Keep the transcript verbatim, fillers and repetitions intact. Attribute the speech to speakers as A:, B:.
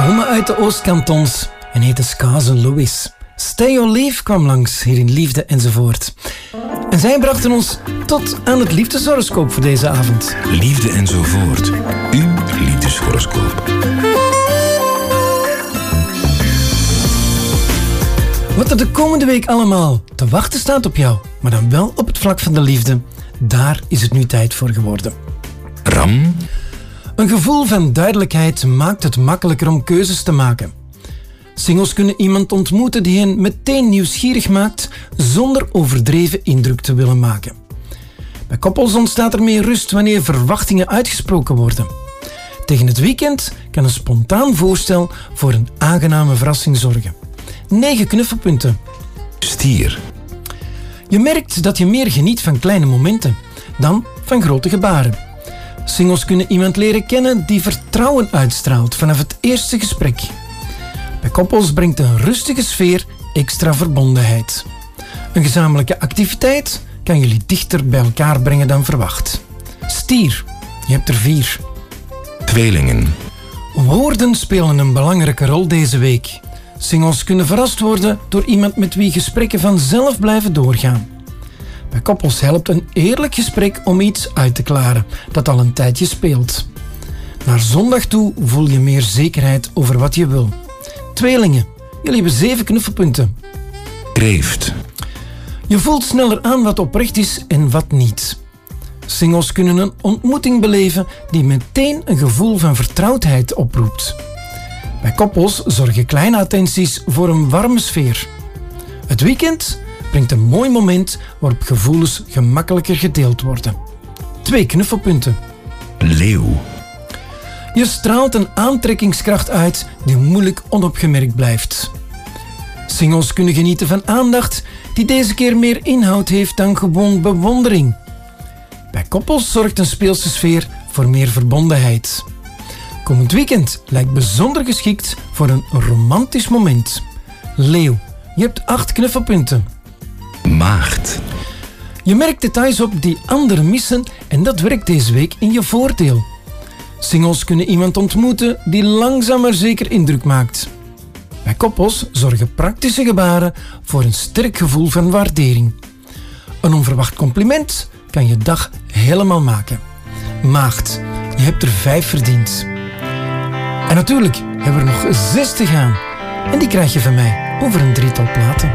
A: komen uit de Oostkantons en heten Skaz en Louis. Stay Your Leaf kwam langs hier in Liefde enzovoort. En zij brachten ons tot aan het liefdeshoroscoop voor deze avond.
B: Liefde enzovoort. Uw liefdeshoroscoop.
A: Wat er de komende week allemaal te wachten staat op jou, maar dan wel op het vlak van de liefde, daar is het nu tijd voor geworden.
B: Ram.
A: Een gevoel van duidelijkheid maakt het makkelijker om keuzes te maken. Singles kunnen iemand ontmoeten die hen meteen nieuwsgierig maakt, zonder overdreven indruk te willen maken. Bij koppels ontstaat er meer rust wanneer verwachtingen uitgesproken worden. Tegen het weekend kan een spontaan voorstel voor een aangename verrassing zorgen. negen knuffelpunten.
B: Stier.
A: Je merkt dat je meer geniet van kleine momenten dan van grote gebaren. Singles kunnen iemand leren kennen die vertrouwen uitstraalt vanaf het eerste gesprek. Bij koppels brengt een rustige sfeer extra verbondenheid. Een gezamenlijke activiteit kan jullie dichter bij elkaar brengen dan verwacht. Stier, je hebt er vier.
B: Tweelingen.
A: Woorden spelen een belangrijke rol deze week. Singles kunnen verrast worden door iemand met wie gesprekken vanzelf blijven doorgaan. Bij koppels helpt een eerlijk gesprek om iets uit te klaren dat al een tijdje speelt. Naar zondag toe voel je meer zekerheid over wat je wil. Tweelingen, jullie hebben zeven knuffelpunten.
B: Kreeft.
A: Je voelt sneller aan wat oprecht is en wat niet. Singles kunnen een ontmoeting beleven die meteen een gevoel van vertrouwdheid oproept. Bij koppels zorgen kleine attenties voor een warme sfeer. Het weekend brengt een mooi moment waarop gevoelens gemakkelijker gedeeld worden. Twee knuffelpunten.
B: Leeuw.
A: Je straalt een aantrekkingskracht uit die moeilijk onopgemerkt blijft. Singles kunnen genieten van aandacht die deze keer meer inhoud heeft dan gewoon bewondering. Bij koppels zorgt een speelse sfeer voor meer verbondenheid. Komend weekend lijkt bijzonder geschikt voor een romantisch moment. Leeuw, je hebt acht knuffelpunten.
B: Maagd.
A: Je merkt details op die anderen missen en dat werkt deze week in je voordeel. Singles kunnen iemand ontmoeten die langzaam maar zeker indruk maakt. Bij koppels zorgen praktische gebaren voor een sterk gevoel van waardering. Een onverwacht compliment kan je dag helemaal maken. Maagd, je hebt er vijf verdiend. En natuurlijk hebben we er nog zes te gaan. En die krijg je van mij over een drietal platen.